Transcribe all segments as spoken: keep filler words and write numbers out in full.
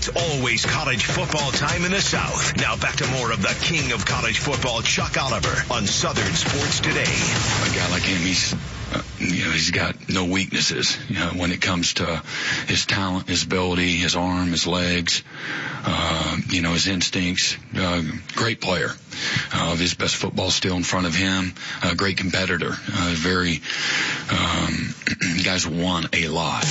It's always college football time in the South. Now back to more of the king of college football, Chuck Oliver, on Southern Sports Today. A guy like him, he's, uh, you know, he's got no weaknesses, you know, when it comes to his talent, his ability, his arm, his legs, uh, you know, his instincts. Uh, great player. Uh, his best football still in front of him. A great competitor. Uh, very, um, you guys won a lot.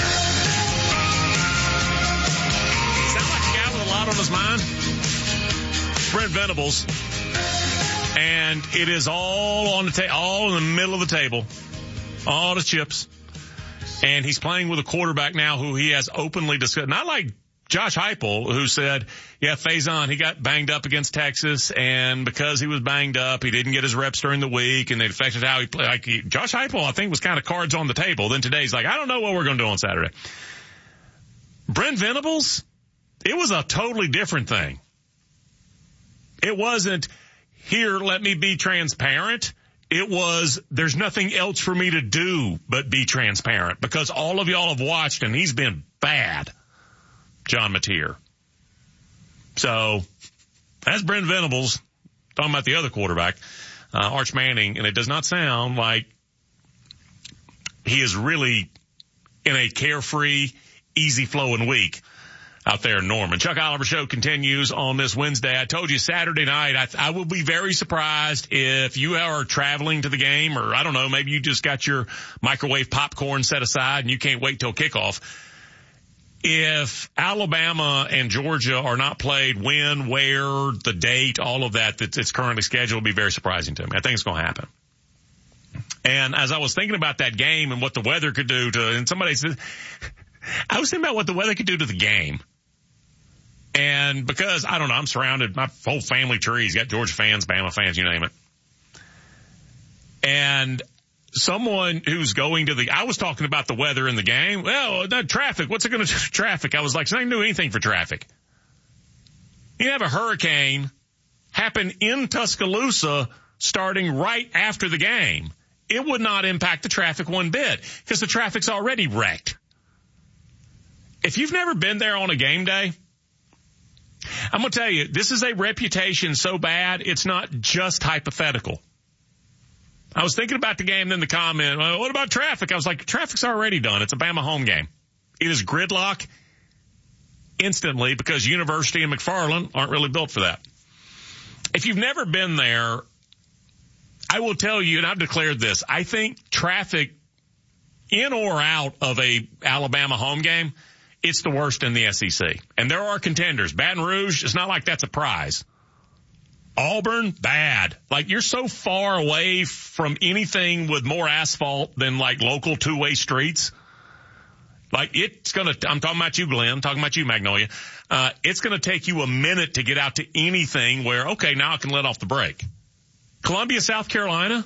Sound like a guy with a lot on his mind? Brent Venables. And it is all on the ta- all in the middle of the table. All the chips. And he's playing with a quarterback now who he has openly discussed. Not like Josh Heupel, who said, yeah, Faison, he got banged up against Texas, and because he was banged up, he didn't get his reps during the week, and it affected how he played. Like he, Josh Heupel, I think, was kind of cards on the table. Then today he's like, I don't know what we're going to do on Saturday. Brent Venables, it was a totally different thing. It wasn't, here, let me be transparent. It was, there's nothing else for me to do but be transparent, because all of y'all have watched, and he's been bad, John Mateer. So, that's Brent Venables talking about the other quarterback, uh, Arch Manning, and it does not sound like he is really in a carefree, easy-flowing week out there in Norman. Chuck Oliver Show continues on this Wednesday. I told you Saturday night, I, I will be very surprised if you are traveling to the game, or I don't know, maybe you just got your microwave popcorn set aside and you can't wait till kickoff. If Alabama and Georgia are not played, when, where, the date, all of that that's currently scheduled will be very surprising to me. I think it's going to happen. And as I was thinking about that game and what the weather could do to, and somebody said, I was thinking about what the weather could do to the game. And because, I don't know, I'm surrounded, my whole family tree's got Georgia fans, Bama fans, you name it. And someone who's going to the, I was talking about the weather in the game. Well, that traffic, what's it going to do to traffic? I was like, it's not going to do anything for traffic. You have a hurricane happen in Tuscaloosa starting right after the game. It would not impact the traffic one bit because the traffic's already wrecked. If you've never been there on a game day, I'm going to tell you, this is a reputation so bad, it's not just hypothetical. I was thinking about the game, then the comment, well, what about traffic? I was like, traffic's already done. It's a Bama home game. It is gridlock instantly because University and McFarland aren't really built for that. If you've never been there, I will tell you, and I've declared this, I think traffic in or out of a Alabama home game, it's the worst in the S E C. And there are contenders. Baton Rouge, it's not like that's a prize. Auburn, bad. Like, you're so far away from anything with more asphalt than, like, local two-way streets. Like, it's going to, I'm talking about you, Glenn, I'm talking about you, Magnolia. Uh, it's going to take you a minute to get out to anything where, okay, now I can let off the brake. Columbia, South Carolina,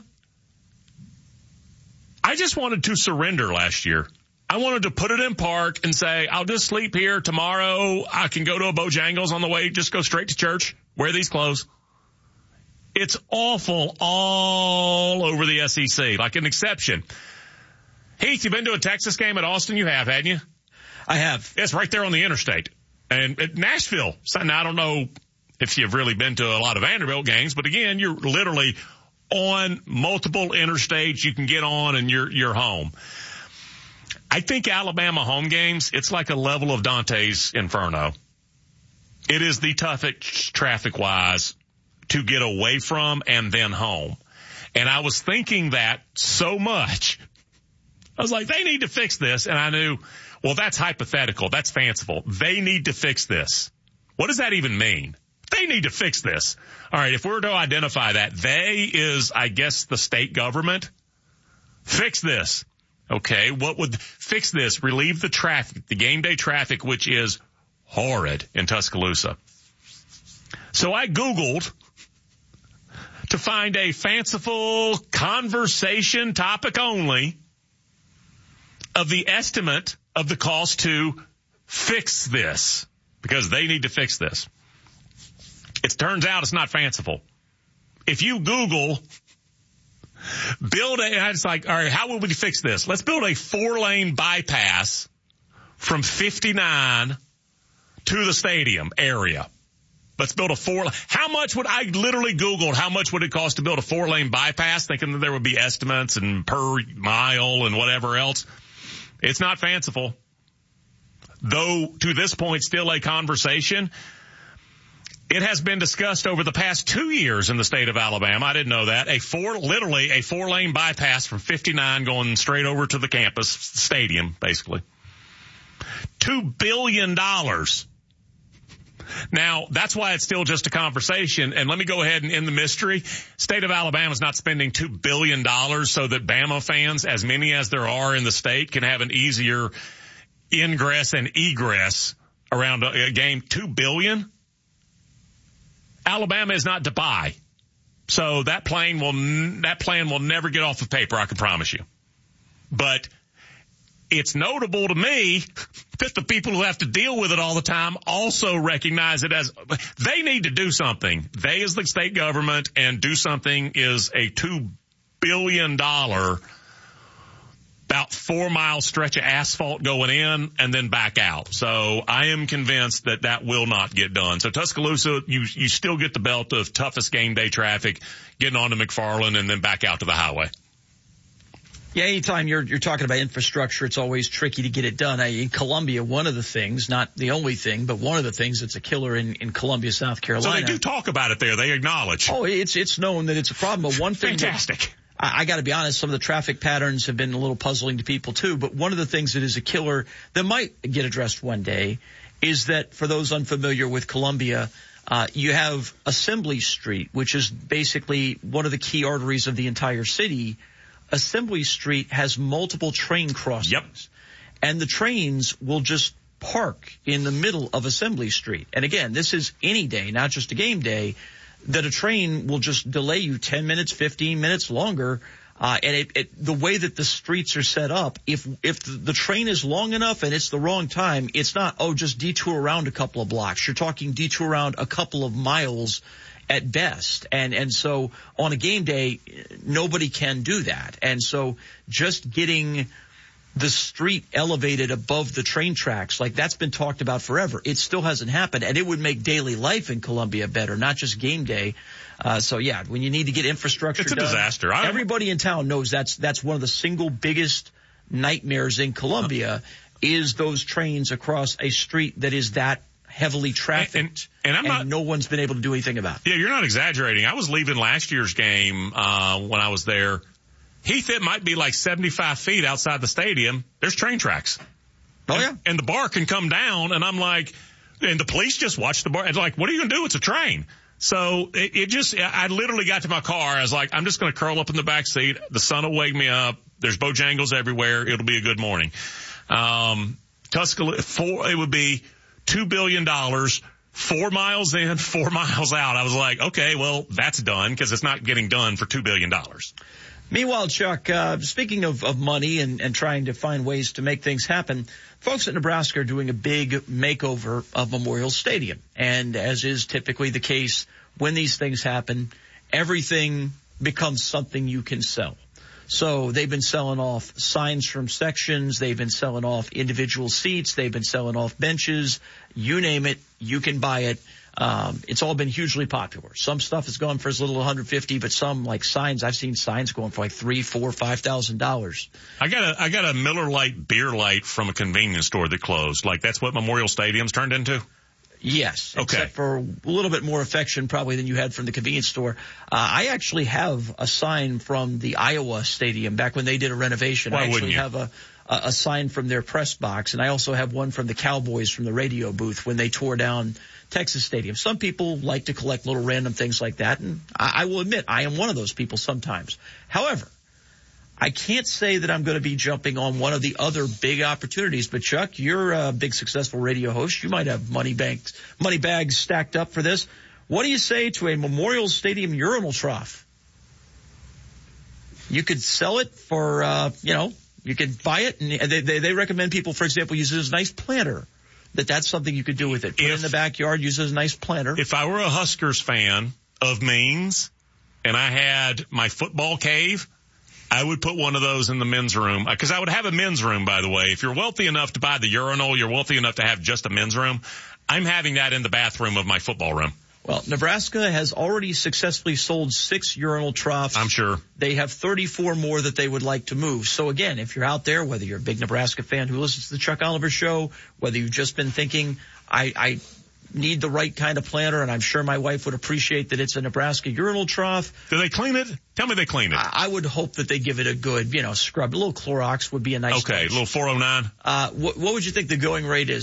I just wanted to surrender last year. I wanted to put it in park and say, I'll just sleep here. Tomorrow I can go to a Bojangles on the way, just go straight to church, wear these clothes. It's awful all over the S E C, like an exception. Heath, you been to a Texas game at Austin? You have, hadn't you? I have. It's right there on the interstate. And at Nashville, so now I don't know if you've really been to a lot of Vanderbilt games, but again, you're literally on multiple interstates you can get on and you're, you're home. I think Alabama home games, it's like a level of Dante's Inferno. It is the toughest traffic-wise to get away from and then home. And I was thinking that so much. I was like, they need to fix this. And I knew, well, that's hypothetical. That's fanciful. They need to fix this. What does that even mean? They need to fix this. All right, if we're to identify that, they is, I guess, the state government. Fix this. Okay, what would fix this? Relieve the traffic, the game day traffic, which is horrid in Tuscaloosa. So I Googled to find a fanciful conversation topic only of the estimate of the cost to fix this, because they need to fix this. It turns out it's not fanciful. If you Google build a, it's like, all right, how would we fix this? Let's build a four-lane bypass from fifty-nine to the stadium area. Let's build a four. How much would I literally Googled how much would it cost to build a four lane bypass, thinking that there would be estimates and per mile and whatever else. It's not fanciful, though. To this point, still a conversation. It has been discussed over the past two years in the state of Alabama. I didn't know that. A four, literally a four lane bypass from fifty-nine going straight over to the campus stadium, basically. Two billion dollars. Now, that's why it's still just a conversation. And let me go ahead and end the mystery. State of Alabama is not spending two billion dollars so that Bama fans, as many as there are in the state, can have an easier ingress and egress around a, a game. two billion dollars? Alabama is not Dubai. So that plane will, that plan will never get off of paper, I can promise you. But it's notable to me that the people who have to deal with it all the time also recognize it as they need to do something. They, as the state government, and do something is a two billion dollars, about four mile stretch of asphalt going in and then back out. So I am convinced that that will not get done. So Tuscaloosa, you, you still get the belt of toughest game day traffic getting onto McFarland and then back out to the highway. Yeah, anytime you're you're talking about infrastructure, it's always tricky to get it done. I, in Columbia, one of the things, not the only thing, but one of the things that's a killer in, in Columbia, South Carolina. So they do talk about it there. They acknowledge. Oh, it's it's known that it's a problem. But one thing Fantastic. That, I, I got to be honest, some of the traffic patterns have been a little puzzling to people too. But one of the things that is a killer that might get addressed one day is that for those unfamiliar with Columbia, uh, you have Assembly Street, which is basically one of the key arteries of the entire city. Assembly Street has multiple train crossings. Yep. And the trains will just park in the middle of Assembly Street. And again, this is any day, not just a game day, that a train will just delay you ten minutes, fifteen minutes longer. Uh, and it, it, the way that the streets are set up, if, if the train is long enough and it's the wrong time, it's not, oh, just detour around a couple of blocks. You're talking detour around a couple of miles at best. And, and so on a game day, nobody can do that. And so just getting the street elevated above the train tracks, like that's been talked about forever. It still hasn't happened. And it would make daily life in Columbia better, not just game day. Uh, so yeah, when you need to get infrastructure it's a done, disaster. I everybody in town knows that's, that's one of the single biggest nightmares in Columbia is those trains across a street that is that heavily trafficked, and, and, and, I'm and not, no one's been able to do anything about it. Yeah, you're not exaggerating. I was leaving last year's game uh when I was there. Heath, it might be like seventy-five feet outside the stadium. There's train tracks. Oh, and, yeah. And the bar can come down, and I'm like, and the police just watch the bar. It's like, what are you going to do? It's a train. So it, it just, I literally got to my car. I was like, I'm just going to curl up in the back seat. The sun will wake me up. There's Bojangles everywhere. It'll be a good morning. Um, Tuscaloosa, four, it would be two billion dollars, four miles in, four miles out. I was like, okay, well, that's done because it's not getting done for two billion dollars. Meanwhile, Chuck, uh, speaking of, of money and, and trying to find ways to make things happen, folks at Nebraska are doing a big makeover of Memorial Stadium. And as is typically the case when these things happen, everything becomes something you can sell. So they've been selling off signs from sections. They've been selling off individual seats. They've been selling off benches. You name it, you can buy it. Um, it's all been hugely popular. Some stuff has gone for as little as one hundred fifty, but some like signs, I've seen signs going for like three, four, five thousand dollars. I got a I got a Miller Lite beer light from a convenience store that closed. Like that's what Memorial Stadium's turned into. Yes, okay. Except for a little bit more affection probably than you had from the convenience store. Uh, I actually have a sign from the Iowa Stadium back when they did a renovation. Why I actually wouldn't you? have a, a, a sign from their press box, and I also have one from the Cowboys from the radio booth when they tore down Texas Stadium. Some people like to collect little random things like that, and I, I will admit I am one of those people sometimes. However, I can't say that I'm going to be jumping on one of the other big opportunities, but Chuck, you're a big successful radio host. You might have money banks, money bags stacked up for this. What do you say to a Memorial Stadium urinal trough? You could sell it for, uh, you know, you could buy it, and they, they, they recommend people, for example, use it as a nice planter. That that's something you could do with it. Put if, it in the backyard, use it as a nice planter. If I were a Huskers fan of means and I had my football cave, I would put one of those in the men's room, because I would have a men's room, by the way. If you're wealthy enough to buy the urinal, you're wealthy enough to have just a men's room. I'm having that in the bathroom of my football room. Well, Nebraska has already successfully sold six urinal troughs. I'm sure. They have thirty-four more that they would like to move. So again, if you're out there, whether you're a big Nebraska fan who listens to the Chuck Oliver Show, whether you've just been thinking, I, I need the right kind of planter, and I'm sure my wife would appreciate that it's a Nebraska urinal trough. Do they clean it? Tell me they clean it. I, I would hope that they give it a good, you know, scrub. A little Clorox would be a nice Okay, touch. a little four oh nine. Uh, what, what would you think the going rate is?